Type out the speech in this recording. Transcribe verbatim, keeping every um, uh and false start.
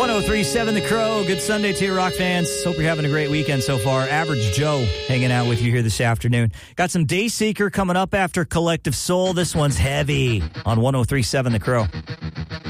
one oh three point seven The Crow. Good Sunday to you, rock fans. Hope you're having a great weekend so far. Average Joe hanging out with you here this afternoon. Got some Dayseeker coming up after Collective Soul. This one's heavy on one oh three point seven The Crow.